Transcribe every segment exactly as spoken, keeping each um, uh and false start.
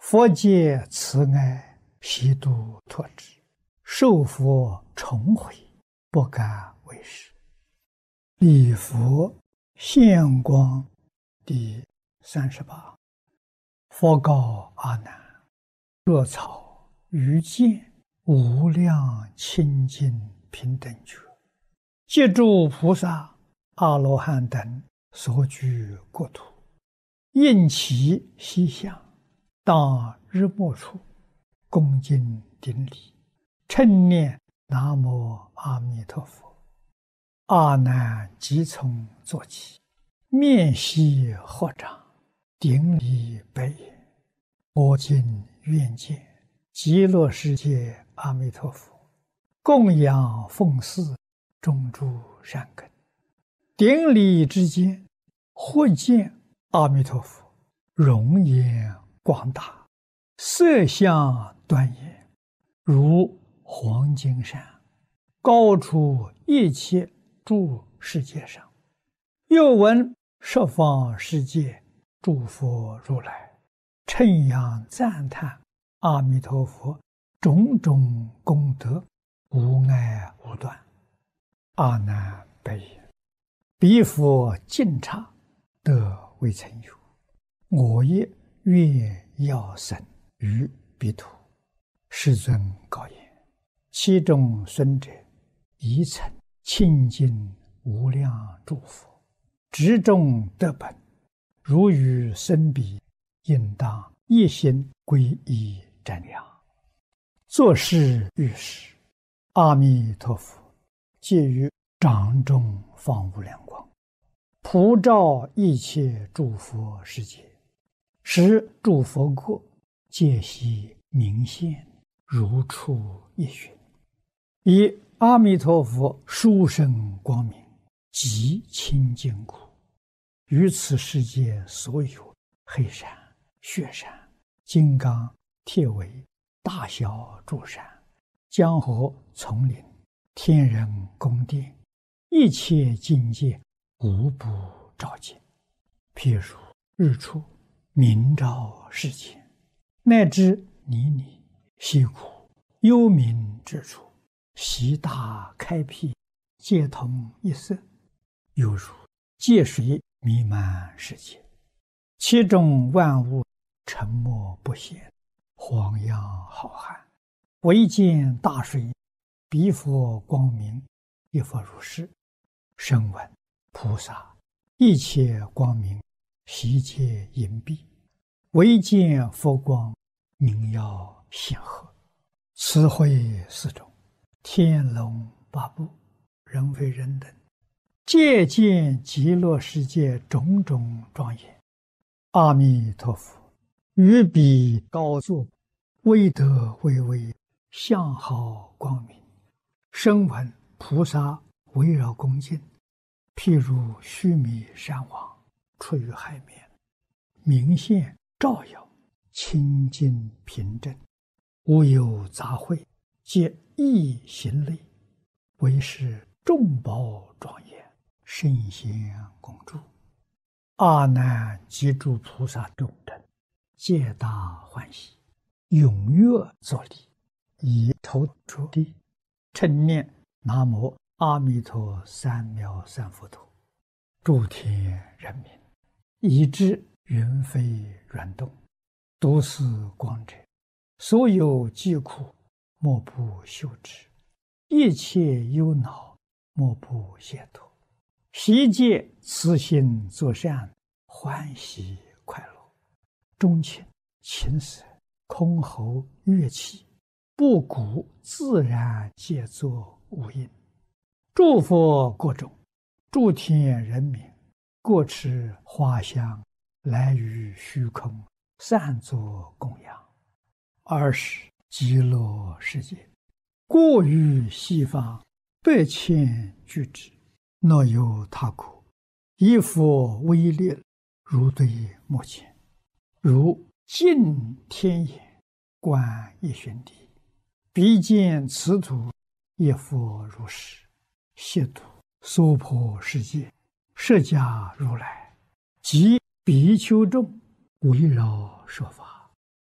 佛界慈爱，悉度脱之，受佛重回，不敢为师。礼佛现光第三十八。佛告阿难：若草于见无量清净平等觉，借诸菩萨、阿罗汉等所居国土，应其西向，当日没处，恭敬顶礼，称念南无阿弥陀佛。阿难即从坐起，面悉合掌，顶礼白言：我今愿见极乐世界阿弥陀佛，供养奉祀种诸善根。顶礼之间，忽见阿弥陀佛容颜广大，色相端严，如黄金山，高出一切诸世界上。又闻十方世界诸佛如来称扬赞叹阿弥陀佛种种功德，无碍无断。阿难白言：彼佛净刹，得未曾有。我也愿要生于彼土。世尊告言：其中孙者，一乘清净无量诸佛，执众得本，如与生彼，应当一心皈依瞻仰。作是遇时，阿弥陀佛借于掌中放无量光，普照一切诸佛世界，使诸佛国皆悉明现，如出一寻。以阿弥陀佛殊胜光明，极清净故，于此世界所有黑山、雪山、金刚、铁围、大小诸山、江河丛林、天人宫殿，一切境界无不照见。譬如日出明照世间，乃至泥泞溪谷幽冥之处，悉大开辟，皆同一色，犹如界水弥漫世界，其中万物沉默不显，荒洋浩瀚，唯见大水，彼佛光明，一佛如是。声闻菩萨一切光明，悉皆隐蔽，唯见佛光明耀显赫。此会四种，天龙八部、人非人等，皆见极乐世界种种庄严。阿弥陀佛于彼高坐，威德巍巍，相好光明。声闻菩萨围绕恭敬，譬如须弥山王出于海面，明现照耀，清净平正，无有杂秽，皆一行类，为是众宝庄严，圣贤恭祝。阿难及诸菩萨众等，皆大欢喜，踊跃作礼，以头着地，称念南无阿弥陀三藐三菩提。诸天人民，以知云飞软动，读此光者，所有疾苦莫不休之，一切忧恼莫不解脱。悉皆慈心作善，欢喜快乐。钟磬、琴瑟、箜篌、乐器，布谷自然皆作无应。诸佛国中，诸天人民，各持花香，来于虚空，散作供养。尔时极乐世界，过于西方百千俱胝，若有他国，以佛威力，如对目前，如镜天眼，观一旬地，彼见此土，一佛如是，悉土娑婆世界，释迦如来及比丘众围绕说法。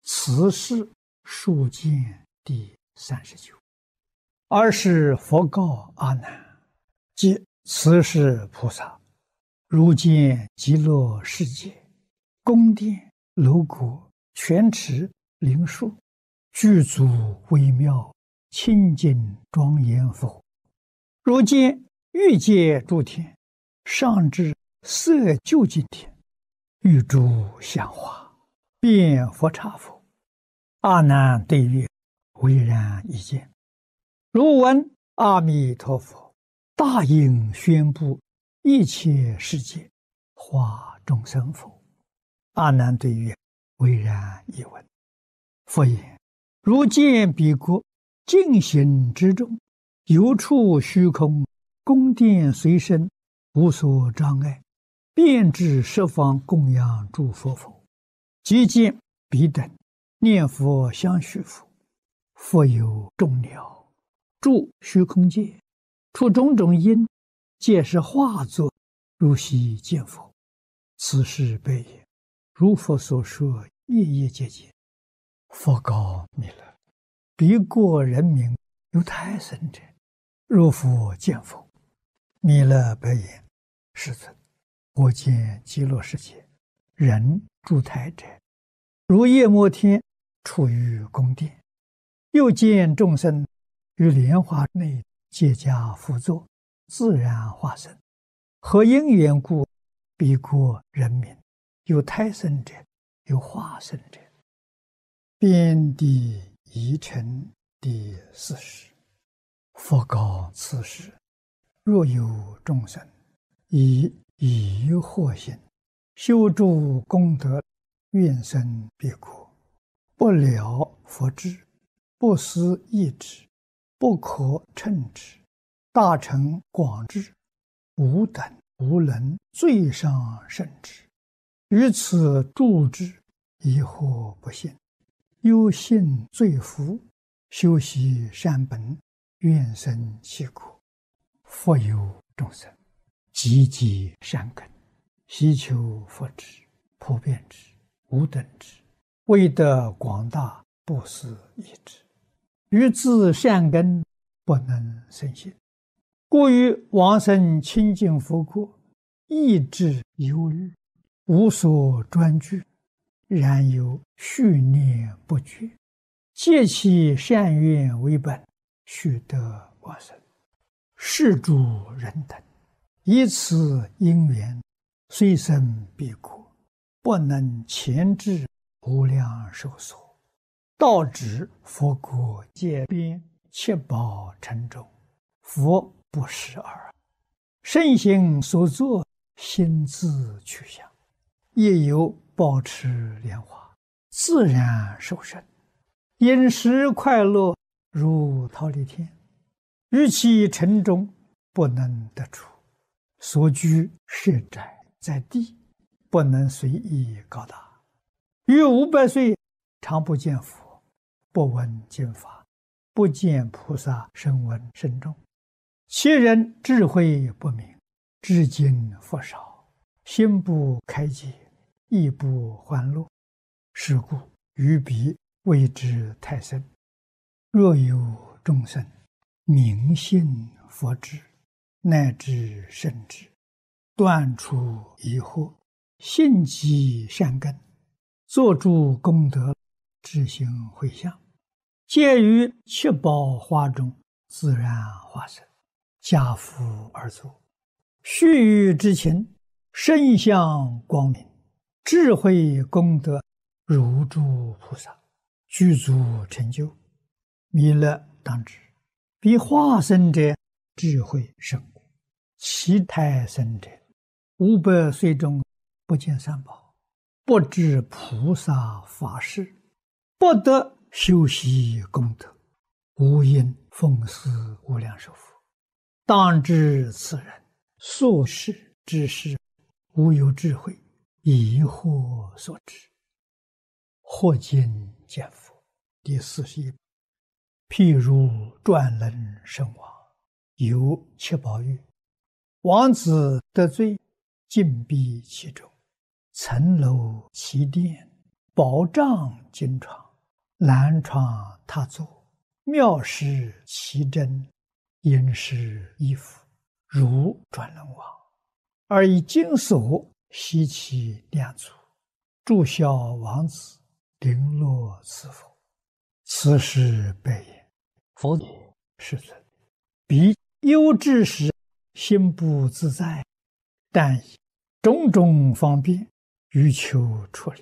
此是数见第三十九。尔时佛告阿难：即此是菩萨，如见极乐世界，宫殿、楼阁、泉池、灵树，具足微妙，清净庄严否？如见欲界诸天，上至色究竟天，欲诸香花，遍佛刹否？阿难对曰：唯然一见。如闻阿弥陀佛大应宣布一切世界化众生否？阿难对曰：唯然一闻。佛言：如见彼国净行之中，有处虚空，宫殿随身，无所障碍，遍至十方供养诸佛否？即见彼等念佛相续佛，佛有众鸟住虚空界，出种种因，皆是化作，如悉见佛。此事悲也。如佛所说，夜夜皆见。佛告弥勒：彼国人民有胎生者，如佛见否？弥勒白言：世尊，我见极乐世界人住胎者，如夜摩天处于宫殿，又见众生于莲花内结跏趺坐，自然化身。何因缘故？彼国人民有胎生者，有化身者。遍地疑尘第四十。佛告此时：若有众生以疑惑心修诸功德，愿生彼国，不了佛智，不思议之，不可称之，大乘广智，无等无能，最上甚至。于此住之，疑惑不信，忧信罪福，修习善本，愿生其国。复有众生积极善根，希求佛智，普遍之，无等之，为得广大，不思议之。于自善根不能生信，故于往生清净佛国，意志忧虑，无所专具，然有续念不绝，借其善愿为本，须得往生。是诸人等以此因缘，虽生彼国，不能前至无量寿所，到指佛国界边，七宝城中，佛不识耳。圣行所作，心自去向，亦有保持莲花，自然受生，饮食快乐，如忉利天。于其城中不能得出，所居设宅在地，不能随意高大。于五百岁常不见佛，不闻经法，不见菩萨声闻甚众。其人智慧不明，知经佛少，心不开解，亦不欢乐。是故于彼谓之太深。若有众生明信佛智，乃至圣智，断除疑惑，信积善根，作诸功德，知行回向，皆于七宝花中自然化身，家父而坐，须臾之情，身相光明，智慧功德如诸菩萨，具足成就。弥勒当知，彼化身者智慧甚广，其胎生者五百岁中不见三宝，不知菩萨法事，不得修习功德，无因奉祀无量寿佛。当知此人所事之事，无有智慧，疑惑所致。或今见佛第四十一。譬如转轮圣王，有七宝玉，王子得罪，禁闭其中，层楼其殿， 宝障金床，南床踏坐，妙施奇珍，应是衣服，如转轮王，而以金锁悉其两足，祝孝王子，绫罗赐福。此事备言。佛也，世尊，彼忧之时，心不自在，但以种种方便，欲求出离，